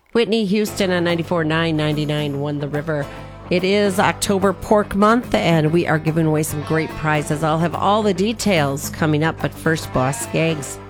Whitney Houston on 94.9, 99 won the river. It is October Pork Month, and we are giving away some great prizes. I'll have all the details coming up, but first, Boss Skaggs.